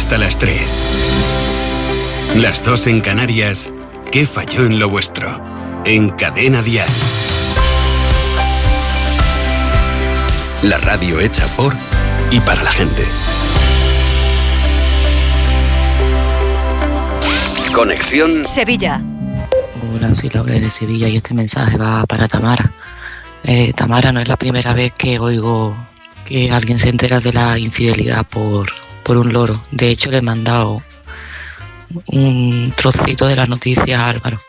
hasta las 3. Las 2 en Canarias. ¿Qué falló en lo vuestro? En Cadena Dial. La radio hecha por y para la gente. Conexión Sevilla. Hola, soy Laura de Sevilla y este mensaje va para Tamara. Tamara, no es la primera vez que oigo que alguien se entera de la infidelidad por un loro. De hecho, le he mandado un trocito de las noticias a Álvaro.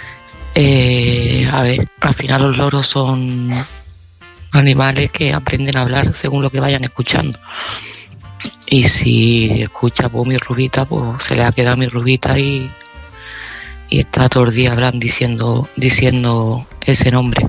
A ver, al final los loros son animales que aprenden a hablar según lo que vayan escuchando. Y si escucha pues mi rubita, pues se le ha quedado mi rubita y está todo el día hablando diciendo ese nombre.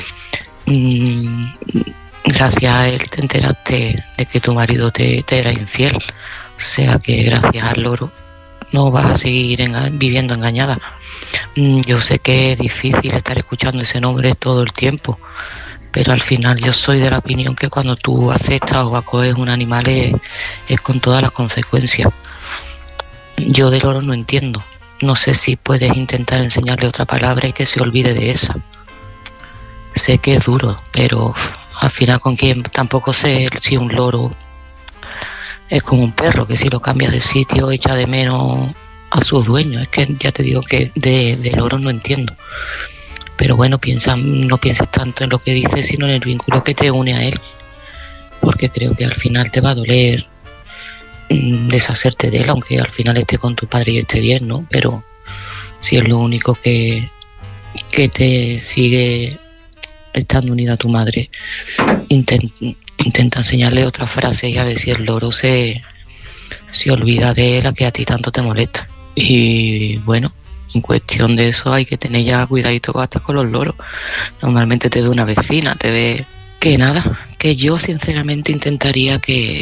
Gracias a él te enteraste de que tu marido te era infiel. O sea que gracias al loro no vas a seguir viviendo engañada. Yo sé que es difícil estar escuchando ese nombre todo el tiempo, pero al final yo soy de la opinión que cuando tú aceptas o acoges un animal es con todas las consecuencias. Yo del loro no entiendo. No sé si puedes intentar enseñarle otra palabra y que se olvide de esa. Sé que es duro, pero al final con quién tampoco sé si un loro es como un perro, que si lo cambias de sitio echa de menos a sus dueños. Es que ya te digo que de loros no entiendo. Pero bueno, no pienses tanto en lo que dices, sino en el vínculo que te une a él. Porque creo que al final te va a doler deshacerte de él, aunque al final esté con tu padre y esté bien, ¿no? Pero si es lo único que te sigue estando unida a tu madre, intenta enseñarle otra frase y a ver si el loro se olvida de la que a ti tanto te molesta. Y bueno, en cuestión de eso hay que tener ya cuidadito hasta con los loros. Normalmente te ve una vecina, te ve que nada, que yo sinceramente intentaría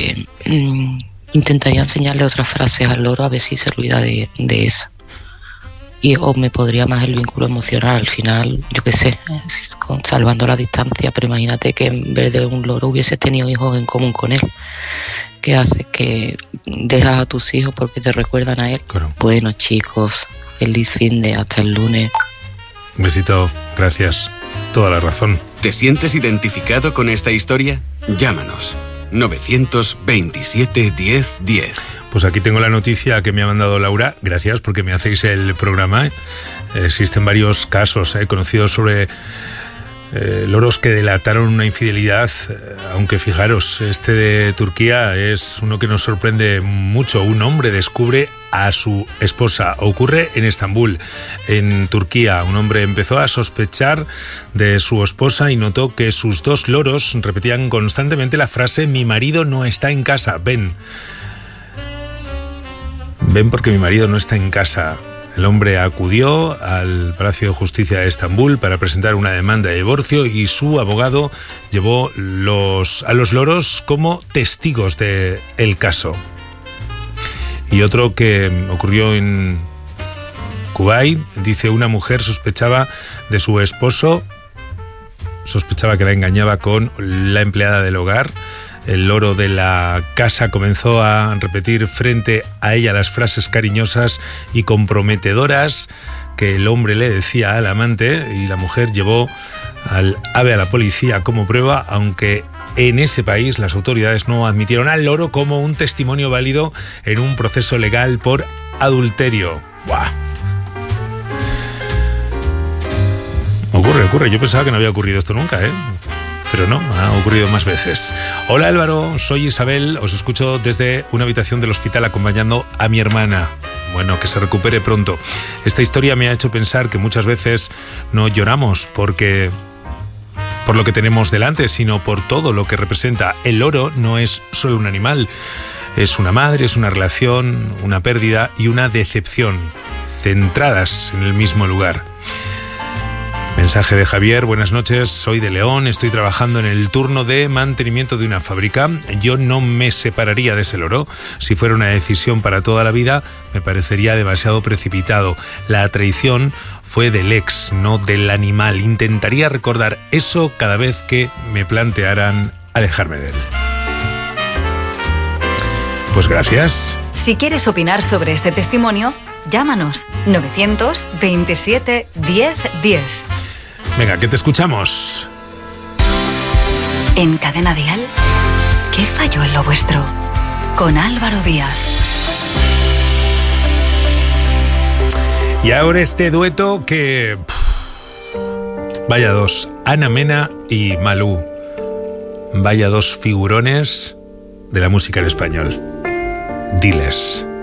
enseñarle otras frases al loro a ver si se olvida de esa. O me podría más el vínculo emocional al final, yo qué sé, salvando la distancia, pero imagínate que en vez de un loro hubiese tenido hijos en común con él. ¿Qué haces? Que dejas a tus hijos porque te recuerdan a él. Claro. Bueno, chicos, feliz fin de hasta el lunes. Un besito, gracias. Toda la razón. ¿Te sientes identificado con esta historia? Llámanos. 927 10 10. Pues aquí tengo la noticia que me ha mandado Laura. Gracias porque me hacéis el programa. Existen varios casos conocidos sobre loros que delataron una infidelidad, aunque fijaros, este de Turquía es uno que nos sorprende mucho. Un hombre descubre a su esposa. Ocurre en Estambul, en Turquía. Un hombre empezó a sospechar de su esposa y notó que sus 2 loros repetían constantemente la frase: mi marido no está en casa, ven porque mi marido no está en casa. El hombre acudió al Palacio de Justicia de Estambul para presentar una demanda de divorcio y su abogado llevó a los loros como testigos del caso. Y otro que ocurrió en Kuwait, dice: una mujer sospechaba de su esposo, sospechaba que la engañaba con la empleada del hogar. El loro de la casa comenzó a repetir frente a ella las frases cariñosas y comprometedoras que el hombre le decía al amante, y la mujer llevó al ave a la policía como prueba, aunque en ese país las autoridades no admitieron al loro como un testimonio válido en un proceso legal por adulterio. ¡Buah! Ocurre. Yo pensaba que no había ocurrido esto nunca, pero no, ha ocurrido más veces. Hola Álvaro, soy Isabel, os escucho desde una habitación del hospital acompañando a mi hermana. Bueno, que se recupere pronto. Esta historia me ha hecho pensar que muchas veces no lloramos por lo que tenemos delante, sino por todo lo que representa. El loro no es solo un animal, es una madre, es una relación, una pérdida y una decepción, centradas en el mismo lugar. Mensaje de Javier: buenas noches, soy de León, estoy trabajando en el turno de mantenimiento de una fábrica. Yo no me separaría de ese loro. Si fuera una decisión para toda la vida, me parecería demasiado precipitado. La traición fue del ex, no del animal. Intentaría recordar eso cada vez que me plantearan alejarme de él. Pues gracias. Si quieres opinar sobre este testimonio, llámanos 927 10 10. Venga, que te escuchamos. En Cadena Dial, ¿qué falló en lo vuestro? Con Álvaro Díaz. Y ahora este dueto que... vaya dos, Ana Mena y Malú. Vaya dos figurones de la música en español. Diles.